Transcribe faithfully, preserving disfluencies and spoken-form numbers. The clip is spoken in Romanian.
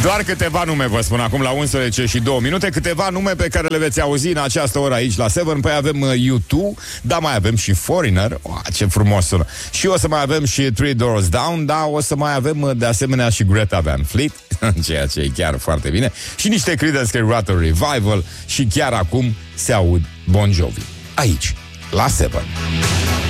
Doar câteva nume vă spun acum la unsprezece și două minute, câteva nume pe care le veți auzi în această oră aici la șapte. Păi avem U doi, dar mai avem și Foreigner. Oh, ce frumos sună. Și o să mai avem și Three Doors Down, dar o să mai avem de asemenea și Greta Van Fleet, ceea ce e chiar foarte bine. Și niște Creedence Clearwater Revival. Și chiar acum se aud Bon Jovi aici la șapte.